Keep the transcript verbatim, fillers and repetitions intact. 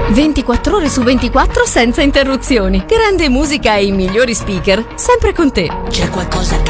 ventiquattro ore su ventiquattro senza interruzioni. Grande musica e i migliori speaker, sempre con te. C'è qualcosa che